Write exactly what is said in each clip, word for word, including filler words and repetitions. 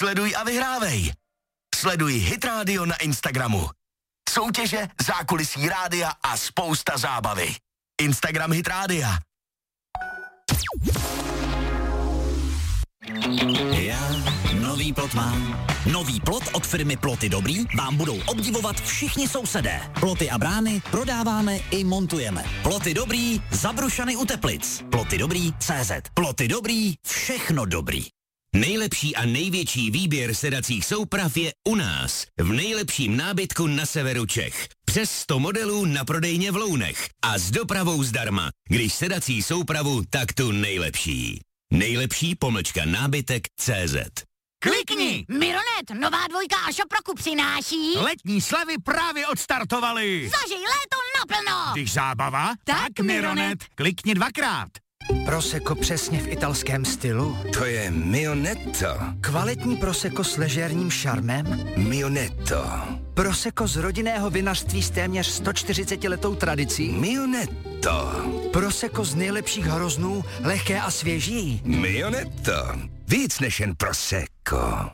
Sleduj a vyhrávej. Sleduj Hit Radio na Instagramu. Soutěže, zákulisí rádia a spousta zábavy. Instagram Hit Rádia. Já nový plot mám. Nový plot od firmy Ploty Dobrý vám budou obdivovat všichni sousedé. Ploty a brány prodáváme i montujeme. Ploty Dobrý, Zabrušany u Teplic. Ploty Dobrý C Z. Ploty Dobrý, všechno dobrý. Nejlepší a největší výběr sedacích souprav je u nás, v nejlepším nábytku na severu Čech. Přes sto modelů na prodejně v Lounech a s dopravou zdarma. Když sedací soupravu, tak tu nejlepší. Nejlepší pomlčka nábytek C Z. Klikni! Mironet, nová dvojka a Šoproku přináší... Letní slevy právě odstartovaly. Zažij léto naplno! Když zábava, Tak, tak Mironet. Klikni dvakrát. Prosecco přesně v italském stylu. To je Mionetto. Kvalitní prosecco s ležérním šarmem. Mionetto. Prosecco z rodinného vinařství s téměř sto čtyřiceti letou tradicí. Mionetto. Prosecco z nejlepších hroznů, lehké a svěží. Mionetto. Víc než jen Prosecco.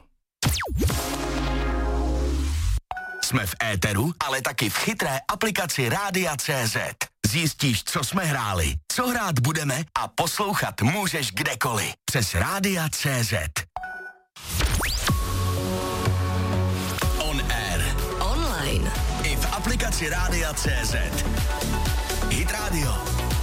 Jsme v éteru, ale taky v chytré aplikaci Rádia C Z. Zjistíš, co jsme hráli, co hrát budeme a poslouchat můžeš kdekoliv. Přes Rádia C Z. On air. Online. I v aplikaci Rádia C Z. Hit Radio.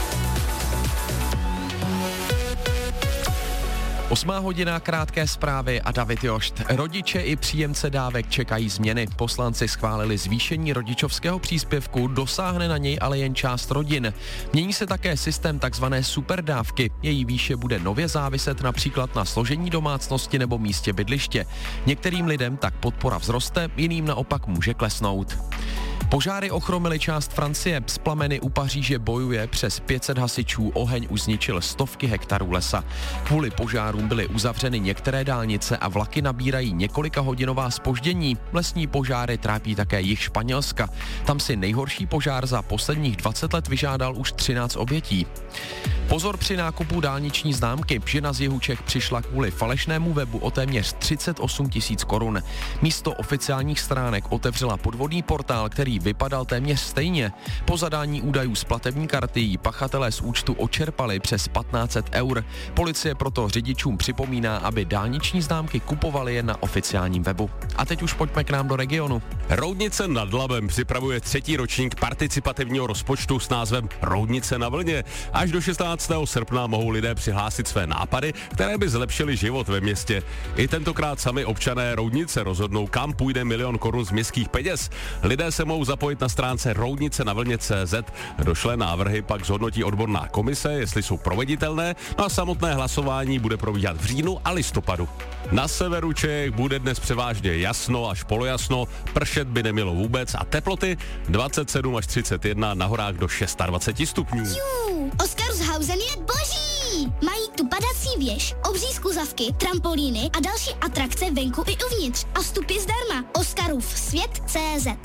Osmá hodina, krátké zprávy a David Jošt. Rodiče i příjemce dávek čekají změny. Poslanci schválili zvýšení rodičovského příspěvku, dosáhne na něj ale jen část rodin. Mění se také systém takzvané superdávky. Její výše bude nově záviset například na složení domácnosti nebo místě bydliště. Některým lidem tak podpora vzroste, jiným naopak může klesnout. Požáry ochromily část Francie, z plameny u Paříže bojuje přes pět set hasičů, oheň už zničil stovky hektarů lesa. Kvůli požárům byly uzavřeny některé dálnice a vlaky nabírají několika hodinová zpoždění. Lesní požáry trápí také jih Španělska. Tam si nejhorší požár za posledních dvacet let vyžádal už třináct obětí. Pozor při nákupu dálniční známky. Žena z jihu Čech přišla kvůli falešnému webu o téměř třicet osm tisíc korun. Místo oficiálních stránek otevřela podvodný portál, který vypadal téměř stejně. Po zadání údajů z platební karty jí pachatelé z účtu očerpali přes patnáct set eur. Policie proto řidičům připomíná, aby dálniční známky kupovali jen na oficiálním webu. A teď už pojďme k nám do regionu. Roudnice nad Labem připravuje třetí ročník participativního rozpočtu s názvem Roudnice na vlně. Až do šestnáctého srpna mohou lidé přihlásit své nápady, které by zlepšily život ve městě. I tentokrát sami občané Roudnice rozhodnou, kam půjde milion korun z městských peněz. Lidé se mohou zapojit na stránce roudnice na vlně tečka cé zet. Došlé návrhy pak zhodnotí odborná komise, jestli jsou proveditelné, a samotné hlasování bude probíhat v říjnu a listopadu. Na severu Čech bude dnes převážně jasno až polojasno, pršet by nemělo vůbec a teploty dvacet sedm až třicet jedna, na horách do dvacet šest stupňů. Jú, Oscarshausen je boží! Mají tu padací věž, obří skuzavky, trampolíny a další atrakce venku i uvnitř. A vstup je zdarma. Oscarův svět tečka cé zet.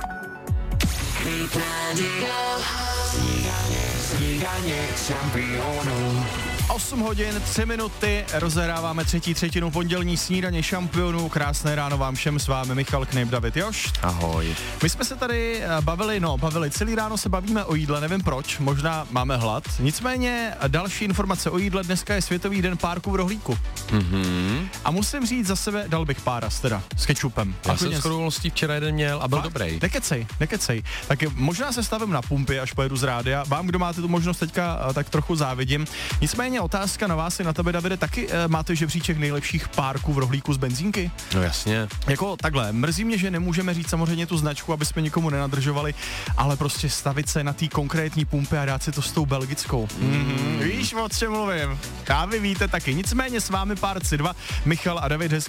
osm hodin, tři minuty, rozehráváme třetí třetinu pondělní snídaně šampionů. Krásné ráno vám všem, s vámi Michal Knip, David Jošt. Ahoj. My jsme se tady bavili, no bavili, celý ráno se bavíme o jídle, nevím proč, možná máme hlad. Nicméně další informace o jídle, dneska je Světový den párku v rohlíku. Mhm. A musím říct za sebe, dal bych páras teda, s kečupem. Já jsem shodou okolností včera jeden měl a byl Fakt? dobrý. Nekecej, nekecej. Tak možná se stavím na pumpy, až pojedu z rádia. Vám, kdo máte tu možnost teďka, tak trochu závidím. Nicméně otázka na vás i na tebe, Davide, taky e, máte žebříček nejlepších párků v rohlíku z benzínky? No jasně. Jako takhle, mrzí mě, že nemůžeme říct samozřejmě tu značku, aby jsme nikomu nenadržovali, ale prostě stavit se na té konkrétní pumpy a dát si to s tou belgickou. Mm-hmm. Víš, o čem mluvím? A vy víte taky. Nicméně s vámi Párci dva, Michal a David, hezký